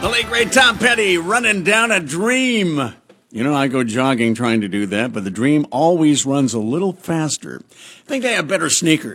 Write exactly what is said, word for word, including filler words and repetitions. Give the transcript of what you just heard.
late great Tom Petty running down a dream. You know, I go jogging trying to do that, but the dream always runs a little faster. I think they have better sneakers.